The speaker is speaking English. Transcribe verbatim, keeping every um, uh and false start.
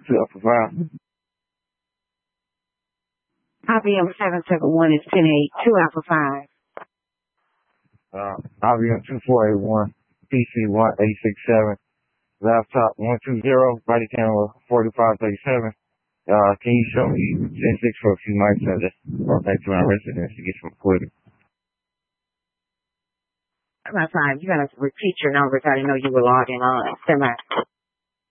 two Alpha five. I B M seven seven one is ten eight, two Alpha five. Uh, I B M two four eight one, P C one eight six seven, laptop one two zero, body camera forty-five thirty-seven. Uh, can you show me ten six for a few nights at this, or back to my residence to get some equipment? That's fine. You gotta repeat your numbers. I didn't know you were logging on. Semi.